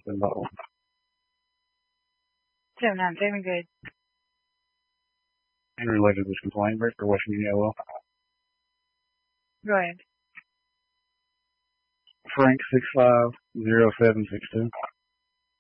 open bottle. 797, good. And related to this complaint, Rick, for Washington Yellow. Go ahead. Frank 650762.